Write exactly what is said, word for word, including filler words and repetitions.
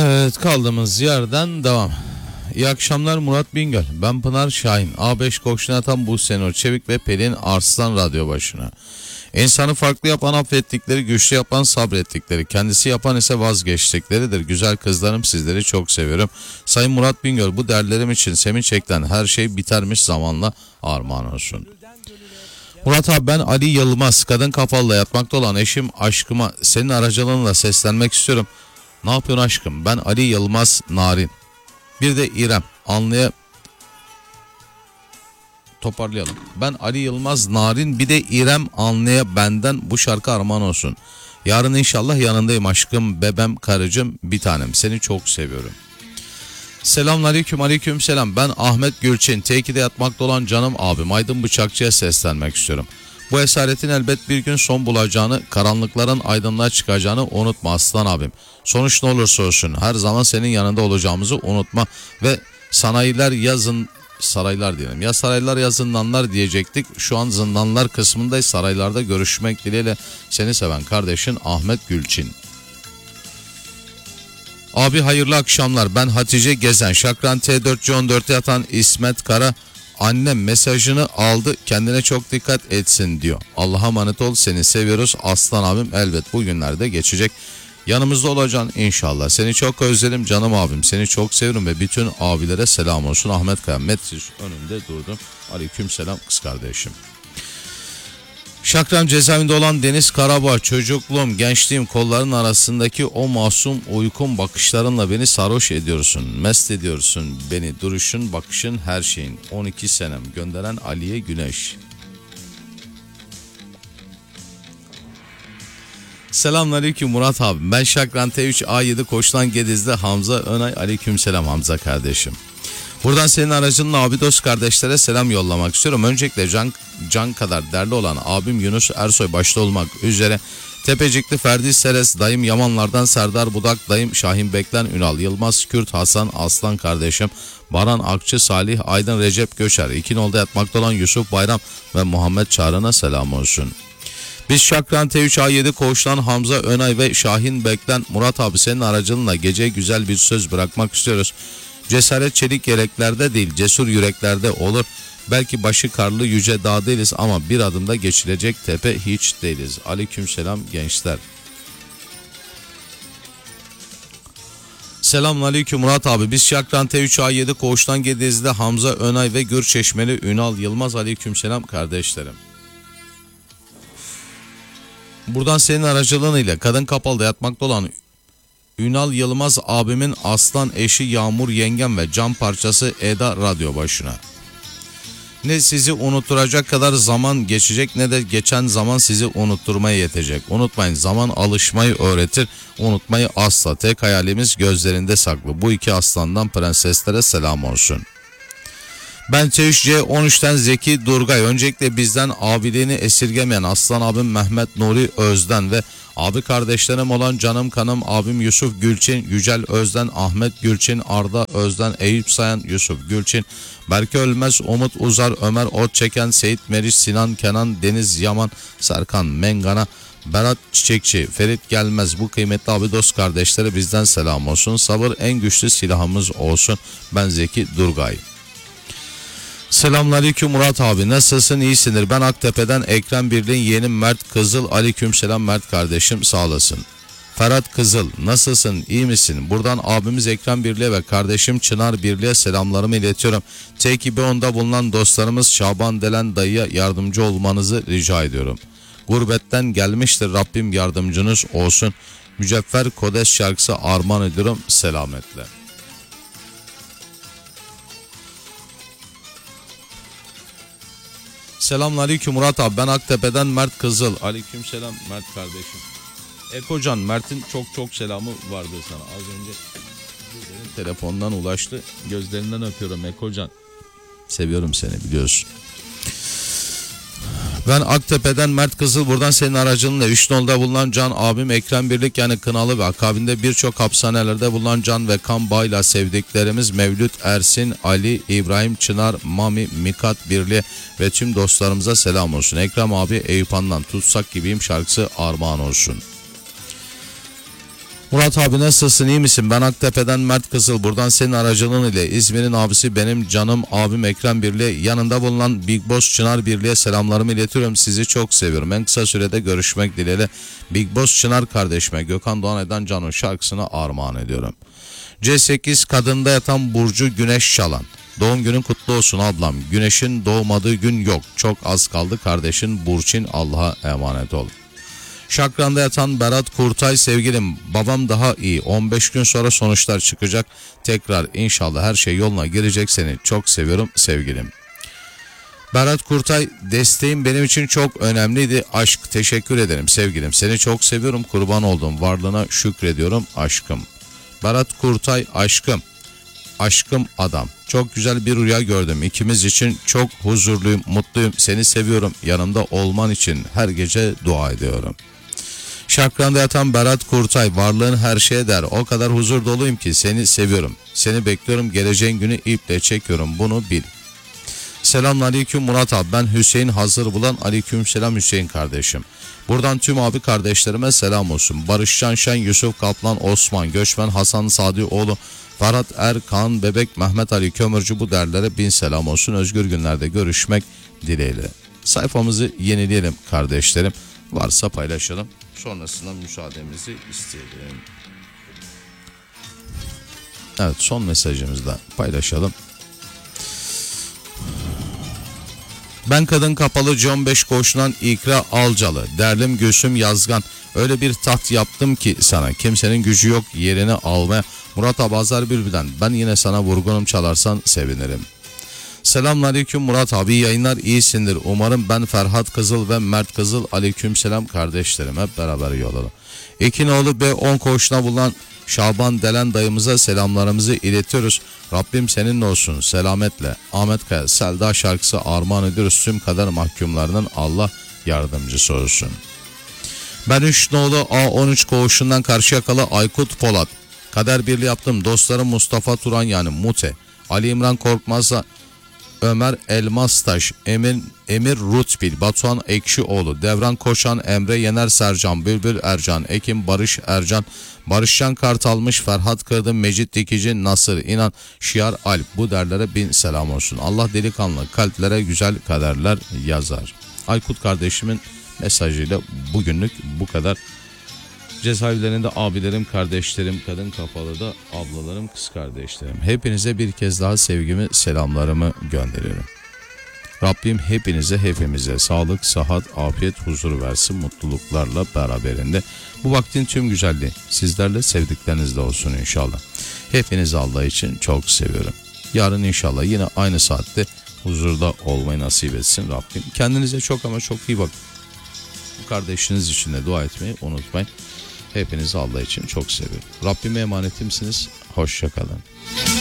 Evet, kaldığımız yerden devam. İyi akşamlar Murat Bingöl. Ben Pınar Şahin. A beş Koçnatan Bu Senor Çevik ve Pelin Arslan radyo başına. İnsanı farklı yapan affettikleri, güçlü yapan sabrettikleri, kendisi yapan ise vazgeçtikleridir. Güzel kızlarım, sizleri çok seviyorum. Sayın Murat Bingöl, bu dertlerim için sevinç eklen her şey bitermiş zamanla, armağan olsun. Murat abi, ben Ali Yılmaz, kadın kafalıda yatmakta olan eşim aşkıma senin aracılığınla seslenmek istiyorum. Ne yapıyorsun aşkım? Ben Ali Yılmaz Narin. Bir de İrem. Anlaya... Toparlayalım. Ben Ali Yılmaz Narin, bir de İrem Anlaya benden bu şarkı armağan olsun. Yarın inşallah yanındayım aşkım, bebem, karıcığım, bir tanem. Seni çok seviyorum. Selamünaleyküm, aleyküm selam. Ben Ahmet Gülçin. T iki'de yatmakta olan canım abim Aydın Bıçakçı'ya seslenmek istiyorum. Bu esaretin elbet bir gün son bulacağını, karanlıkların aydınlığa çıkacağını unutma aslan abim. Sonuç ne olursa olsun her zaman senin yanında olacağımızı unutma ve sanayiler yazın, saraylar diyelim. Ya saraylar ya zindanlar diyecektik. Şu an zindanlar kısmındayız. Saraylarda görüşmek dileğiyle, seni seven kardeşin Ahmet Gülçin. Abi hayırlı akşamlar. Ben Hatice Gezen. Şakran T dört C on dört'e yatan İsmet Kara. Annem mesajını aldı, kendine çok dikkat etsin diyor. Allah'a emanet ol, seni seviyoruz aslan abim, elbet bugünlerde geçecek. Yanımızda olacaksın inşallah. Seni çok özledim canım abim, seni çok seviyorum ve bütün abilere selam olsun. Ahmet Kaya Metriş önünde durdum. Aleyküm selam kız kardeşim. Şakran cezaevinde olan Deniz Karabağ, çocukluğum, gençliğim, kolların arasındaki o masum uykum, bakışlarınla beni sarhoş ediyorsun, mest ediyorsun beni, duruşun, bakışın, her şeyin. on iki senem gönderen Aliye Güneş. Selamünaleyküm Murat abi. Ben Şakran T üç A yedi Koçlan Gediz'de Hamza Önay. Aleykümselam Hamza kardeşim. Buradan senin aracınla abi dost kardeşlere selam yollamak istiyorum. Öncelikle can, can kadar değerli olan abim Yunus Ersoy başta olmak üzere Tepecikli Ferdi Seres, dayım Yamanlardan Serdar Budak, dayım Şahin Beklen Ünal, Yılmaz Kürt, Hasan Aslan kardeşim, Baran Akçı, Salih Aydın, Recep Göçer, İkinol'da yatmakta olan Yusuf Bayram ve Muhammed Çağrı'na selam olsun. Biz Şakran T üç A yedi Koğuş'tan Hamza Önay ve Şahin Beklen, Murat abi senin aracınla geceye güzel bir söz bırakmak istiyoruz. Cesaret çelik yeleklerde değil, cesur yüreklerde olur. Belki başı karlı yüce dağ değiliz ama bir adımda geçilecek tepe hiç değiliz. Aleykümselam gençler. Selamünaleyküm Murat abi. Biz Şakran T üç A yedi Koğuş'tan Gediz'de Hamza Önay ve Gürçeşmeli Ünal Yılmaz. Aleykümselam kardeşlerim. Buradan senin aracılığıyla kadın kapalıda yatmakta olan Ünal Yılmaz abimin aslan eşi Yağmur yengem ve can parçası Eda radyo başına. Ne sizi unutturacak kadar zaman geçecek ne de geçen zaman sizi unutturmaya yetecek. Unutmayın, zaman alışmayı öğretir, unutmayı asla. Tek hayalimiz gözlerinde saklı. Bu iki aslandan prenseslere selam olsun. Ben T üç C on üç'ten Zeki Durgay. Öncelikle bizden abiliğini esirgemeyen aslan abim Mehmet Nuri Özden ve abi kardeşlerim olan canım kanım abim Yusuf Gülçin, Yücel Özden, Ahmet Gülçin, Arda Özden, Eyüp Sayan, Yusuf Gülçin, Berke Ölmez, Umut Uzar, Ömer Otçeken, Seyit Meriç, Sinan Kenan, Deniz Yaman, Serkan Mengana, Berat Çiçekçi, Ferit Gelmez, bu kıymetli abi dost kardeşlere bizden selam olsun. Sabır en güçlü silahımız olsun. Ben Zeki Durgay. Selamünaleyküm Murat abi, nasılsın, iyisindir. Ben Aktepe'den Ekrem Birliğin yeğenim Mert Kızıl. Aleykümselam Mert kardeşim, sağ olasın. Ferhat Kızıl, nasılsın, iyi misin? Buradan abimiz Ekrem Birliğe ve kardeşim Çınar Birliğe selamlarımı iletiyorum. T iki B on'da bulunan dostlarımız Şaban Delen dayıya yardımcı olmanızı rica ediyorum. Gurbetten gelmiştir, Rabbim yardımcınız olsun. Mücevher Kodes şarkısı armağan ediyorum, selametle. Selamünaleyküm Murat abi. Ben Aktepe'den Mert Kızıl. Aleykümselam Mert kardeşim. Ekocan, Mert'in çok çok selamı vardı sana. Az önce telefondan ulaştı. Gözlerinden öpüyorum Ekocan. Seviyorum seni, biliyorsun. Ben Aktepe'den Mert Kızıl. Buradan senin aracınla üç nolda bulunan can abim Ekrem Birlik yani Kınalı ve akabinde birçok hapishanelerde bulunan can ve kan bağıyla sevdiklerimiz Mevlüt Ersin, Ali, İbrahim Çınar, Mami, Mikat Birliği ve tüm dostlarımıza selam olsun. Ekrem abi Eyüp Han'dan Tutsak Gibiyim şarkısı armağan olsun. Murat abi nasılsın, iyi misin? Ben Aktepe'den Mert Kızıl. Buradan senin aracılığın ile İzmir'in abisi benim canım abim Ekrem Birliğe, yanında bulunan Big Boss Çınar Birliğe selamlarımı iletiyorum. Sizi çok seviyorum. En kısa sürede görüşmek dileğiyle Big Boss Çınar kardeşime Gökhan Doğan Eden Can'ın şarkısını armağan ediyorum. C sekiz kadında yatan Burcu Güneş Çalan. Doğum günün kutlu olsun ablam. Güneşin doğmadığı gün yok. Çok az kaldı kardeşin Burçin, Allah'a emanet ol. Şakran'da yatan Berat Kurtay, sevgilim babam daha iyi, on beş gün sonra sonuçlar çıkacak, tekrar inşallah her şey yoluna girecek, seni çok seviyorum sevgilim. Berat Kurtay, desteğin benim için çok önemliydi, aşk, teşekkür ederim sevgilim, seni çok seviyorum, kurban oldum, varlığına şükrediyorum aşkım. Berat Kurtay, aşkım, aşkım adam, çok güzel bir rüya gördüm, ikimiz için çok huzurluyum, mutluyum, seni seviyorum, yanımda olman için her gece dua ediyorum. Şakran'da yatan Berat Kurtay, varlığın her şeye der, o kadar huzur doluyum ki seni seviyorum, seni bekliyorum, geleceğin günü iple çekiyorum, bunu bil. Selamünaleyküm Murat abi, ben Hüseyin Hazır Bulan. Aleykümselam Hüseyin kardeşim. Buradan tüm abi kardeşlerime selam olsun. Barış Can Şen, Yusuf Kaplan, Osman Göçmen, Hasan Sadioğlu, Ferhat Erkan, Bebek, Mehmet Ali Kömürcü, bu derlere bin selam olsun. Özgür günlerde görüşmek dileğiyle. Sayfamızı yenileyelim kardeşlerim. Varsa paylaşalım. Sonrasında müsaademizi isteyelim. Evet, son mesajımızı da paylaşalım. Ben kadın kapalı John beş koşulan İkra Alcalı. Derlim Gülsüm Yazgan. Öyle bir taht yaptım ki sana. Kimsenin gücü yok yerini almaya. Murat Abazar Bülbül'den. Ben yine sana vurgunum, çalarsan sevinirim. Selamünaleyküm Murat abi, yayınlar, iyisindir. Umarım ben Ferhat Kızıl ve Mert Kızıl. Aleykümselam kardeşlerim, hep beraber yol alalım. Ekinoğlu B on koğuşuna bulunan Şaban Delen dayımıza selamlarımızı iletiyoruz. Rabbim seninle olsun, selametle. Ahmet Kaya, Selda şarkısı armağan ediyoruz. Tüm kader mahkumlarının Allah yardımcısı olsun. Ben üç nolu A on üç koğuşundan Karşıyakalı Aykut Polat. Kader birliği yaptım. Dostlarım Mustafa Turan yani Mute, Ali İmran Korkmaz'la Ömer Elmastaş, Emir, Emir Rutbil, Batuhan Ekşioğlu, Devran Koşan, Emre Yener Sercan, Bülbül Ercan, Ekim Barış Ercan, Barışcan Kartalmış, Ferhat Kırdın, Mecit Dikici, Nasır İnan, Şiar Alp, bu derlere bin selam olsun. Allah delikanlı kalplere güzel kaderler yazar. Aykut kardeşimin mesajıyla bugünlük bu kadar. Cezaevlerinde abilerim, kardeşlerim, kadın kapalı da ablalarım, kız kardeşlerim. Hepinize bir kez daha sevgimi, selamlarımı gönderiyorum. Rabbim hepinize, hepimize sağlık, sıhhat, afiyet, huzur versin, mutluluklarla beraberinde. Bu vaktin tüm güzelliği sizlerle, sevdiklerinizle olsun inşallah. Hepinizi Allah için çok seviyorum. Yarın inşallah yine aynı saatte huzurda olmayı nasip etsin Rabbim. Kendinize çok ama çok iyi bakın. Bu kardeşiniz için de dua etmeyi unutmayın. Hepinizi Allah için çok seviyorum. Rabbime emanetimsiniz. Hoşça kalın.